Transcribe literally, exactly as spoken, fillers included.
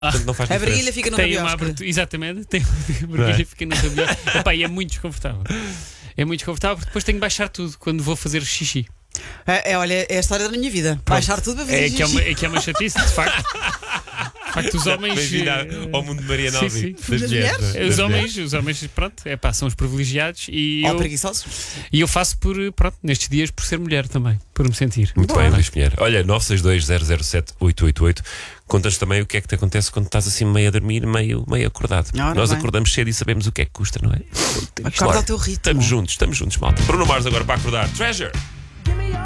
Portanto, não faz A diferença. barriguilha fica no Tem uma rabiosco. abertura, exatamente, tem a barriguilha fica no rabiosco. Epá, e é muito desconfortável. É muito desconfortável porque depois tenho que baixar tudo quando vou fazer xixi. É, é, olha, é a história da minha vida. Baixar tudo para fazer É que é, xixi. uma, é que é uma chatice, de facto. De facto, os homens. Bem-vindo eh, ao mundo de Maria sim, Novi. sim. Das Das mulheres. mulheres? das Os mulheres. homens, os homens, pronto, é pá, são os privilegiados e Ou eu, preguiçosos. e eu faço por, pronto, nestes dias por ser mulher também, por me sentir. Muito bem, Luís Pinheiro. Olha, nove seis dois zero zero sete oito oito oito. Conta-nos também o que é que te acontece quando estás assim meio a dormir, meio, meio acordado. Ora Nós bem. acordamos cedo e sabemos o que é que custa, não é? Acorda ao teu ritmo. Estamos juntos, estamos juntos, malta. Bruno Mars agora para acordar. Treasure!